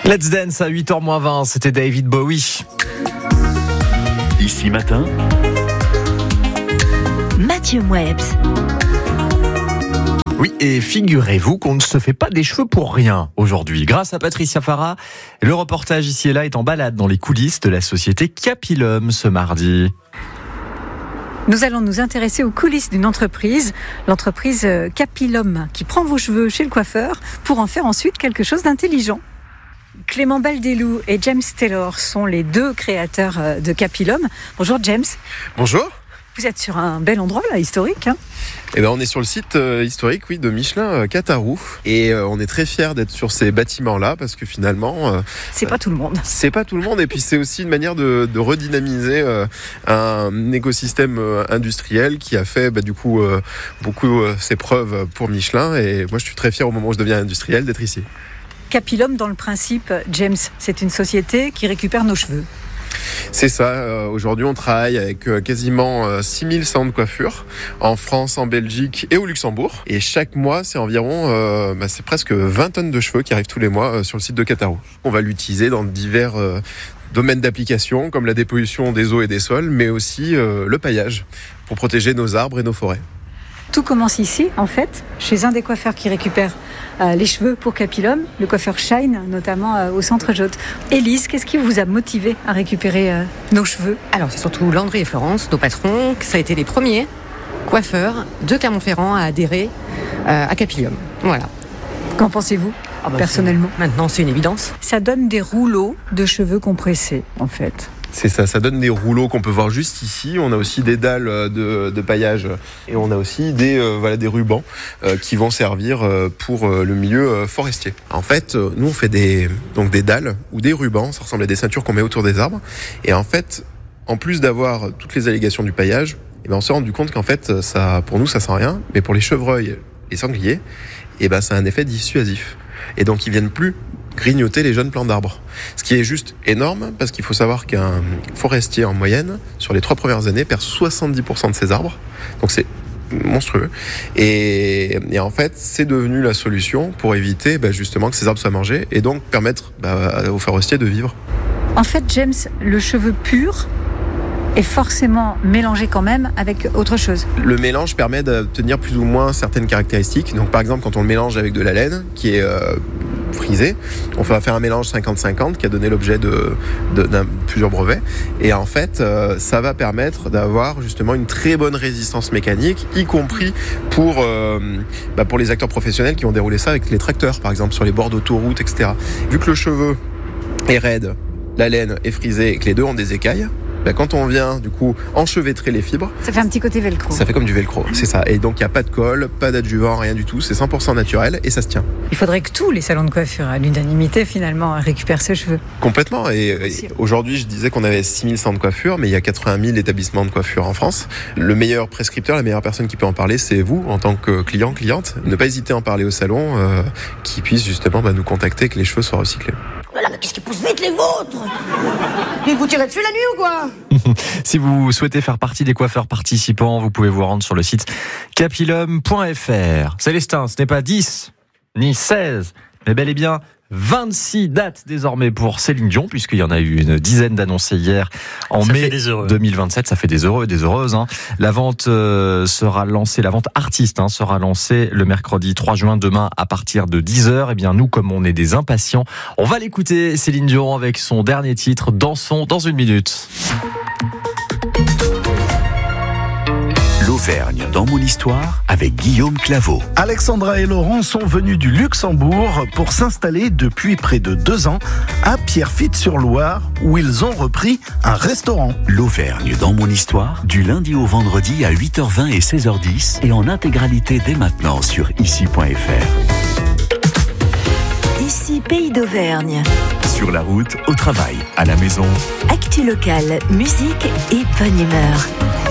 Let's Dance à 8h-20, c'était David Bowie. Ici matin, Mathieu Mouebs. Oui, et figurez-vous qu'on ne se fait pas des cheveux pour rien aujourd'hui. Grâce à Patricia Farah, le reportage ici et là est en balade dans les coulisses de la société Capilum ce mardi. Nous allons nous intéresser aux coulisses d'une entreprise, l'entreprise Capilum, qui prend vos cheveux chez le coiffeur pour en faire ensuite quelque chose d'intelligent. Clément Baldelou et James Taylor sont les deux créateurs de Capilum. Bonjour James. Bonjour. Vous êtes sur un bel endroit là, historique. On est sur le site historique de Michelin Catarou et on est très fiers d'être sur ces bâtiments-là parce que finalement c'est pas tout le monde. C'est pas tout le monde et puis c'est aussi une manière de redynamiser un écosystème industriel qui a fait beaucoup ses preuves pour Michelin et moi je suis très fier au moment où je deviens industriel d'être ici. Capilum, dans le principe, James, c'est une société qui récupère nos cheveux. C'est ça, aujourd'hui on travaille avec quasiment 6000 salons de coiffure en France, en Belgique et au Luxembourg. Et chaque mois c'est environ, c'est presque 20 tonnes de cheveux qui arrivent tous les mois sur le site de Catarou. On va l'utiliser dans divers domaines d'application comme la dépollution des eaux et des sols, mais aussi le paillage pour protéger nos arbres et nos forêts. Tout commence ici, en fait, chez un des coiffeurs qui récupère les cheveux pour Capilum, le coiffeur Shine, notamment au centre Jotte. Élise, qu'est-ce qui vous a motivé à récupérer nos cheveux ? Alors, c'est surtout Landry et Florence, nos patrons, ça a été les premiers coiffeurs de Clermont-Ferrand à adhérer à Capilum. Voilà. Qu'en pensez-vous, personnellement ? Maintenant, c'est une évidence. Ça donne des rouleaux de cheveux compressés, en fait. C'est ça donne des rouleaux qu'on peut voir juste ici. On a aussi des dalles de paillage et on a aussi des rubans qui vont servir pour le milieu forestier. En fait, nous on fait des dalles ou des rubans, ça ressemble à des ceintures qu'on met autour des arbres. Et en fait, en plus d'avoir toutes les allégations du paillage, on s'est rendu compte qu'en fait, ça, pour nous ça sent rien, mais pour les chevreuils, les sangliers, ça a un effet dissuasif. Et donc ils viennent plus grignoter les jeunes plants d'arbres. Ce qui est juste énorme parce qu'il faut savoir qu'un forestier en moyenne, sur les 3 premières années, perd 70% de ses arbres. Donc c'est monstrueux. Et en fait, c'est devenu la solution pour éviter justement que ces arbres soient mangés et donc permettre aux forestiers de vivre. En fait, James, le cheveu pur est forcément mélangé quand même avec autre chose. Le mélange permet d'obtenir plus ou moins certaines caractéristiques. Donc par exemple, quand on le mélange avec de la laine qui est frisée, on va faire un mélange 50-50 qui a donné l'objet de plusieurs brevets. Et en fait, ça va permettre d'avoir justement une très bonne résistance mécanique, y compris pour les acteurs professionnels qui ont déroulé ça avec les tracteurs, par exemple sur les bords d'autoroute, etc. Vu que le cheveu est raide, la laine est frisée et que les deux ont des écailles, quand on vient du coup enchevêtrer les fibres, ça fait un petit côté velcro. Ça fait comme du velcro, c'est ça. Et donc il n'y a pas de colle, pas d'adjuvant, rien du tout. C'est 100% naturel et ça se tient. Il faudrait que tous les salons de coiffure, à l'unanimité finalement, récupèrent ces cheveux. Complètement. Et aujourd'hui, je disais qu'on avait 6000 salons de coiffure, mais il y a 80 000 établissements de coiffure en France. Le meilleur prescripteur, la meilleure personne qui peut en parler, c'est vous en tant que client, cliente. Ne pas hésiter à en parler au salon, qui puisse justement nous contacter, que les cheveux soient recyclés. Voilà, mais qu'est-ce qui pousse vite les vôtres ? Mais vous tirez dessus la nuit ou quoi ? Si vous souhaitez faire partie des coiffeurs participants, vous pouvez vous rendre sur le site capilum.fr. Célestin, ce n'est pas 10 ni 16, mais bel et bien 26 dates désormais pour Céline Dion, puisqu'il y en a eu une dizaine d'annoncées hier en mai 2027. Ça fait des heureux et des heureuses. La vente sera lancée, la vente artiste sera lancée le mercredi 3 juin, demain à partir de 10h. Et bien nous, comme on est des impatients, on va l'écouter, Céline Dion, avec son dernier titre, Dansons, dans une minute. L'Auvergne dans mon histoire avec Guillaume Claveau. Alexandra et Laurent sont venus du Luxembourg pour s'installer depuis près de 2 ans à Pierrefitte-sur-Loire où ils ont repris un restaurant. L'Auvergne dans mon histoire, du lundi au vendredi à 8h20 et 16h10 et en intégralité dès maintenant sur ici.fr. Ici, Pays d'Auvergne. Sur la route, au travail, à la maison. Actu locale, musique et bonne humeur.